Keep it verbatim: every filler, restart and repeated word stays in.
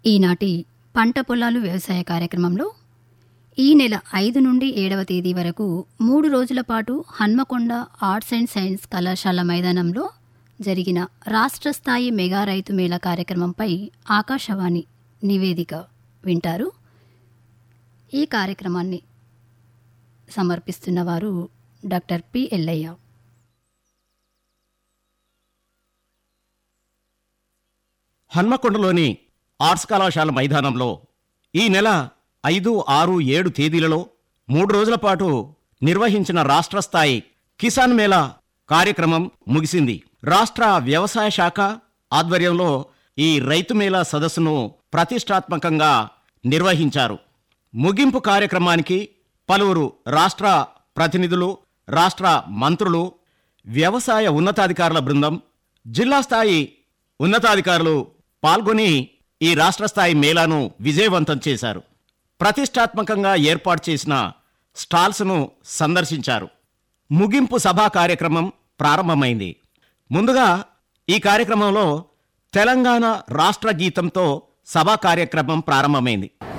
ఈనాటి పంట పొలాలు వ్యవసాయ కార్యక్రమంలో ఈ నెల ఐదు నుండి ఏడవ తేదీ వరకు మూడు రోజుల పాటు హన్మకొండ ఆర్ట్స్ అండ్ సైన్స్ కళాశాల మైదానంలో జరిగిన రాష్ట్ర స్థాయి మెగా రైతు మేళా కార్యక్రమంపై ఆకాశవాణి నివేదిక వింటారు. ఈ కార్యక్రమాన్ని సమర్పిస్తున్నవారు డాక్టర్ పి ఎల్లయ్య. హన్మకొండలోని ఆర్ట్స్ కళాశాల మైదానంలో ఈ నెల ఐదు ఆరు ఏడు తేదీలలో మూడు రోజుల పాటు నిర్వహించిన రాష్ట్ర స్థాయి కిసాన్ మేళా కార్యక్రమం ముగిసింది. రాష్ట్ర వ్యవసాయ శాఖ ఆధ్వర్యంలో ఈ రైతు మేళా సదస్సును ప్రతిష్టాత్మకంగా నిర్వహించారు. ముగింపు కార్యక్రమానికి పలువురు రాష్ట్ర ప్రతినిధులు, రాష్ట్ర మంత్రులు, వ్యవసాయ ఉన్నతాధికారుల బృందం, జిల్లా స్థాయి ఉన్నతాధికారులు పాల్గొని ఈ రాష్ట్ర స్థాయి మేళాను విజయవంతం చేశారు. ప్రతిష్టాత్మకంగా ఏర్పాటు చేసిన స్టాల్స్ను సందర్శించారు. ముగింపు సభా కార్యక్రమం ప్రారంభమైంది. ముందుగా ఈ కార్యక్రమంలో తెలంగాణ రాష్ట్ర గీతంతో సభా కార్యక్రమం ప్రారంభమైంది.